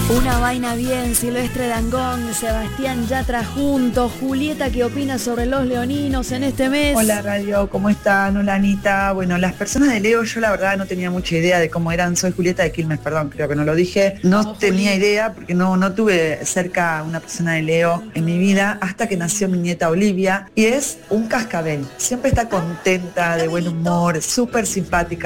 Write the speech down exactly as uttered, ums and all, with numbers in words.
Una vaina bien, Silvestre Dangond, Sebastián Yatra juntos. Julieta, ¿qué opina sobre los leoninos en este mes? Hola Radio, ¿cómo están? Hola Anita. Bueno, las personas de Leo, yo la verdad no tenía mucha idea de cómo eran. Soy Julieta de Quilmes, perdón, creo que no lo dije. No Vamos, tenía Juli. idea porque no, no tuve cerca una persona de Leo en mi vida hasta que nació mi nieta Olivia y es un cascabel. Siempre está contenta, de buen humor, súper simpática.